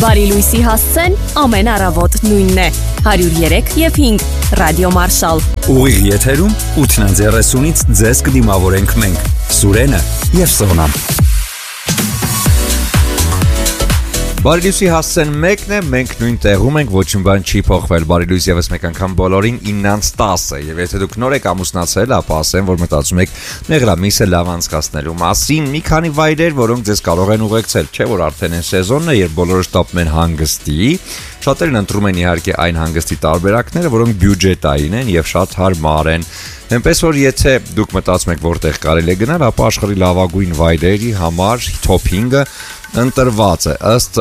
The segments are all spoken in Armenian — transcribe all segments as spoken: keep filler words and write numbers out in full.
Բարի լույսի հասցեն ամեն առավոտ նույնն է. հարյուր երեք եւ հինգ Ռադիո Մարշալ։ Ուղիղ եթերում ութ ծերեսունից ձեզ կդիմավորենք մենք, Սուրենը եւ Սոնան։ Բարի լույսի հասցեն մեկն է, մենք նույն տեղում ենք, ոչինչ բան չի փոխվել։ Բարի լույս եւս մեկ անգամ բոլորին իննից տասը։ Եվ եթե դուք նոր եք ամուսնացել, ապա ասեմ, որ մտածում եք մեղրամիսը լավ անցկացնելու մասին, մի քանի վայրեր, որոնք ձեզ կարող են ուղեկցել, չէ՞ որ արդեն այն սեզոնն է, երբ բոլորը շտապում են հանգստի։ Շատերն ընտրում են իհարկե այն հանգստի տարբերակները, որոնք բյուջետային են եւ շատ հարմար են։ Այնպես որ եթե դուք մտածում եք որտեղ կարելի է գնալ, ապա աշխարհի լավագույն վայրերի համար թոփինգը ընտրված է ըստ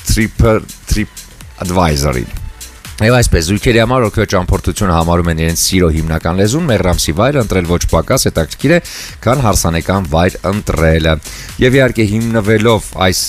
TripAdvisor-ի։ Եվ այսպես զույգերի համար օգտվող ճամփորդությունը համարում են իրենց սիրո հիմնական լեզուն, մեղրամսի վայր ընտրել ոչ պակաս հետաքրքիր է, քան հարսանեկան վայր ընտրելը։ Եվ իհարկե հիմնվելով այս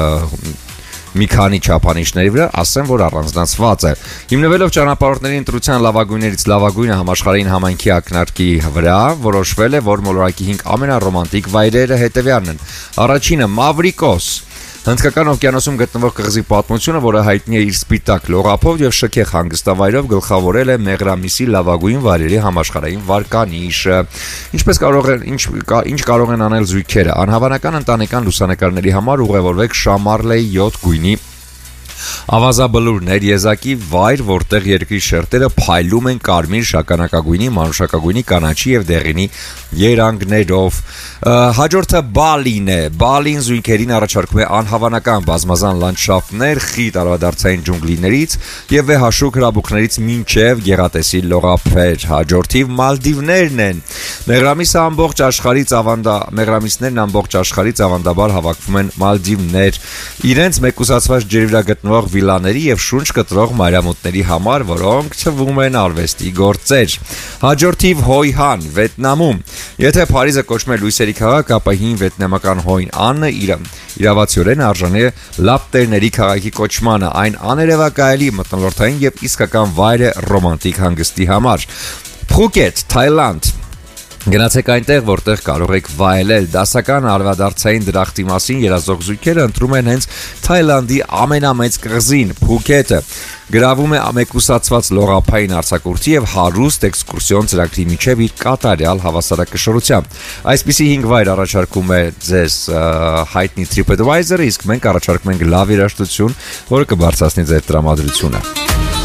մի քանի չափանիշների վրա, ասեմ, որ առանձնացված է։ Հիմնվելով ճանապարհորդների ընտրության լավագույններից լավագույնը համաշխարհային համայնքի ակնարկի վրա, որոշվել է, որ մոլորակի հինգ ամենառոմանտիկ վայրերը հետևյալն են։ Առաջինը Մավրիկոս, Հնդկական օվկիանոսում գտնվող կղզի պատմությունը, որը հայտնի է իր սպիտակ լողափով եւ շքեղ հանգստավայրով, գլխավորել է մեղրամիսի լավագույն վայրերի համաշխարհային վարկանիշը։ Ինչպես կարող են ինչ ինչ կարող են անել զույգերը։ Անհավանական ընտանեկան լուսանկարների համար ուղևորվեք Շամարլեի յոթ գույնի ավազաբլուր ներեզակի վայր, որտեղ երկրի շերտերը փայլում են կարմիր, շագանակագույնի, մանուշակագույնի, կանաչի եւ դեղինի երանգներով։ Հաջորդը Բալին է։ Բալին զույգերին առաջարկում է անհավանական բազմազան լանդշաֆտներ, խիտ արևադարձային ջունգլիներից եւ վեհաշուկ հրաբուխներից մինչեւ գեղատեսիլ լողափեր։ Հաջորդիվ Մալդիվներն են։ Մեղրամիսը ամբողջ աշխարհից ավանդա մեղրամիսներն ամբողջ աշխարհից ավանդաբար հավաքվում են Մալդիվներ։ Իրենց մեկուսացված ջրի վրա գտնվող վիլաների եւ շունչ կտրող մայրամուտների համար, որոնք թվում են արվեստի գործեր։ Հաջորդիվ Հոյհան, Վիետնամում։ Եթե Փարիզը կոչվում է լույսերի քաղաք, ապա հին վիետնամական Հոյ Անը իր իրավացիորեն արժանի է լապտերների քաղաքի կոչմանը։ Այն աներևակայելի մթնոլորտային եւ իսկական վայր է ռոմանտիկ հանգստի համար։ Փուկետ, Թայլանդ։ Գնացեք այնտեղ, որտեղ կարող եք վայելել դասական արևադարձային դրախտի մասին երազող զույգերը ընտրում են հենց Թայլանդի ամենամեծ կղզին Փուկետը։ Գրավում է ամեկուսացված լողափային արձակուրդի եւ հարուստ էքսկուրսիոն ծրագրի միջև իր կատարյալ հավասարակշռությամբ։ Այսպիսի հինգ վայր առաջարկում է ձեզ հայտնի TripAdvisor-ը, իսկ մենք առաջարկում ենք լավ երաժշտություն, որը կբարձրացնի ձեր տրամադրությունը։